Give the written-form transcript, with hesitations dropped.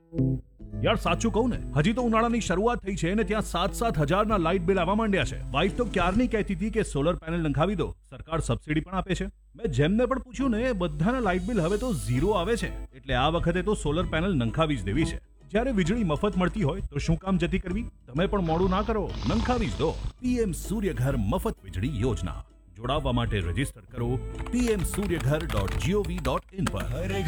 યાર સાચું કહું ને, હજી તો ઉનાળાની શરૂઆત થઈ છે ને ત્યાં 7-7 હજારના લાઇટ બિલ આવવા માંડ્યા છે. વાઈફ તો ક્યારની કહેતી હતી કે સોલર પેનલ નંખાવી દો, સરકાર સબસિડી પણ આપે છે. મેં જેમને પણ પૂછ્યું ને બધાના લાઇટ બિલ હવે તો ઝીરો આવે છે. એટલે આ વખતે તો સોલર પેનલ નંખાવી જ દેવી છે. જ્યારે વીજળી મફત મળતી હોય તો શું કામ જતી કરવી? તમે પણ મોડું ના કરો, નંખાવી જ દો. પીએમ સૂર્યઘર મફત વીજળી યોજના. જોડાવા માટે રજીસ્ટર કરો pmsuryaghar.gov.in પર.